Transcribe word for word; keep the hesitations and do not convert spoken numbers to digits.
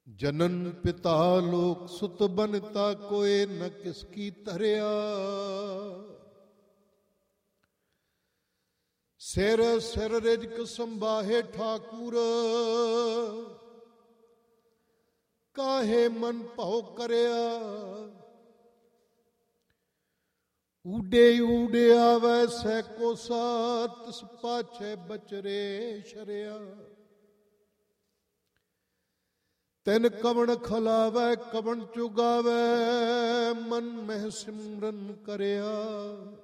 ਜਨਨ ਪਿਤਾ ਲੋਕ ਸੁਤ ਬਨਤਾ ਕੋਏ ਨ ਕਿਸ ਕੀ ਧਰਿਆ। ਸਿਰ ਸਿਰ ਰਿਜਕ ਸੰਭਾਹੇ ਠਾਕੁਰ, ਕਾਹੇ ਮਨ ਭਉ ਕਰਿਆ। ਊਡੇ ਊਡੇ ਆਵੈ ਸੈ ਕੋਸਾ, ਤਿਸ ਪਾਛੈ ਬਚਰੇ ਸ਼ਰਿਆ। ਤਿਨ ਕਵਣ ਖਲਾਵੈ ਕਵਣ ਚੁਗਾਵੈ, ਮਨ ਮਹਿ ਸਿਮਰਨ ਕਰਿਆ।